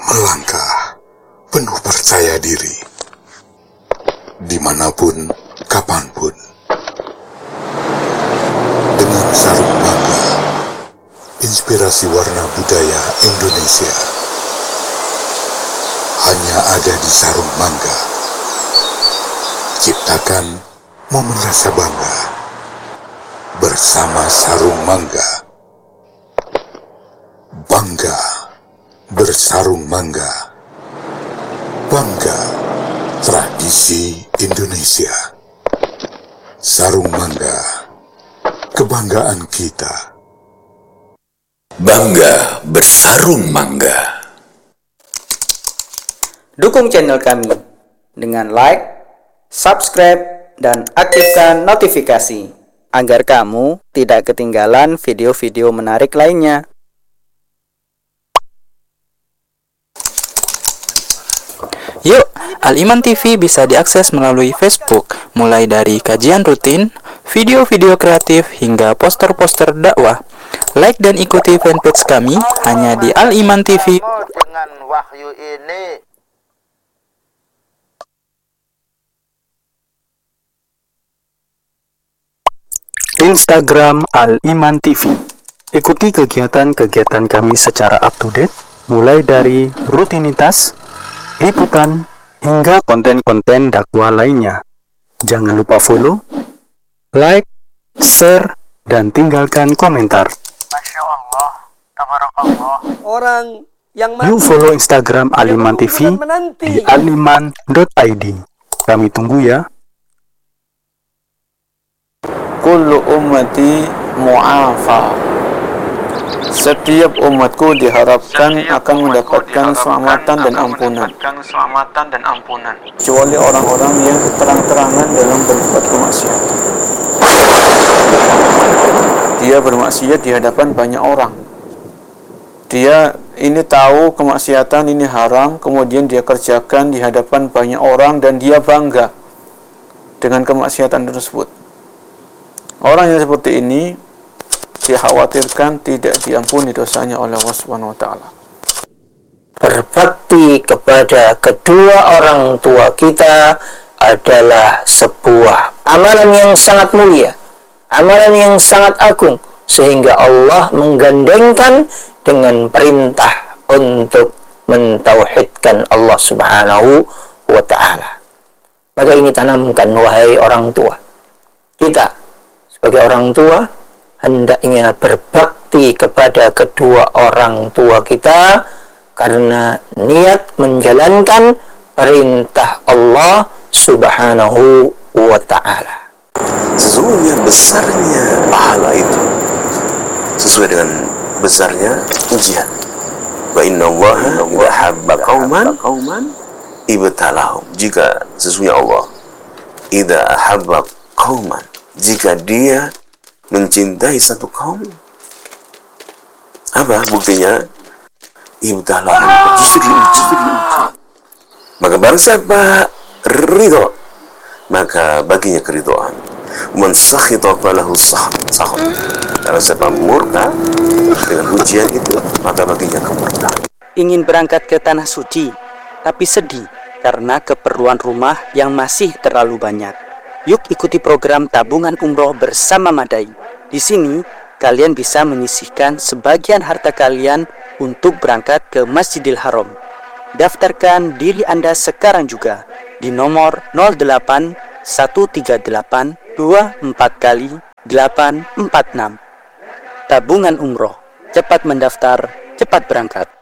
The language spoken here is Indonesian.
melangkah penuh percaya diri, dimanapun, kapanpun, dengan sarung mangga, inspirasi warna budaya Indonesia hanya ada di sarung mangga. Ciptakan momen rasa bangga bersama sarung mangga. Bangga bersarung mangga. Bangga tradisi Indonesia. Sarung mangga, kebanggaan kita. Bangga bersarung mangga. Dukung channel kami dengan like, subscribe, dan aktifkan notifikasi agar kamu tidak ketinggalan video-video menarik lainnya. Yuk, Al-Iman TV bisa diakses melalui Facebook, mulai dari kajian rutin, video-video kreatif, hingga poster-poster dakwah. Like dan ikuti fanpage kami hanya di Al-Iman TV. Dengan wahyu ini, Instagram Al-Iman TV. Ikuti kegiatan-kegiatan kami secara up-to-date, mulai dari rutinitas, liputan, hingga konten-konten dakwah lainnya. Jangan lupa follow, like, share, dan tinggalkan komentar. Masya Allah, tabarakallah. Orang yang Yuk follow Instagram Al-Iman TV di aliman.id. Kami tunggu ya. Kullu ummati mu'afa. Setiap umatku diharapkan akan mendapatkan keselamatan dan ampunan. Kecuali orang-orang yang terang-terangan dalam berbuat kemaksiatan. Dia bermaksiat di hadapan banyak orang. Dia ini tahu kemaksiatan ini haram, kemudian dia kerjakan di hadapan banyak orang dan dia bangga dengan kemaksiatan tersebut. Orang yang seperti ini dikhawatirkan tidak diampuni dosanya oleh Allah Subhanahu wa taala. Berbakti kepada kedua orang tua kita adalah sebuah amalan yang sangat mulia, amalan yang sangat agung, sehingga Allah menggandengkan dengan perintah untuk mentauhidkan Allah Subhanahu wa taala. Maka ini tanamkan, wahai orang tua. Kita sebagai orang tua hendaknya berbakti kepada kedua orang tua kita karena niat menjalankan perintah Allah Subhanahu wa ta'ala. Sesungguhnya besarnya pahala itu sesuai dengan besarnya ujian. Wa inna Allaha idza habba qauman ibtalahum. Jika sesungguhnya Allah idza habba qauman, jika dia mencintai satu kaum, apa buktinya? Ibtalahum, justru diuji. Maka barang siapa ridho, maka baginya keridhaan. Man sakhita falahu sakhat. Kalau siapa murka dengan ujian itu, maka baginya kemurkaan. Ingin berangkat ke tanah suci, tapi sedih karena keperluan rumah yang masih terlalu banyak. Yuk ikuti program tabungan umroh bersama Madai. Di sini, kalian bisa menyisihkan sebagian harta kalian untuk berangkat ke Masjidil Haram. Daftarkan diri Anda sekarang juga di nomor 08 138 24 kali 846. Tabungan umroh, cepat mendaftar, cepat berangkat.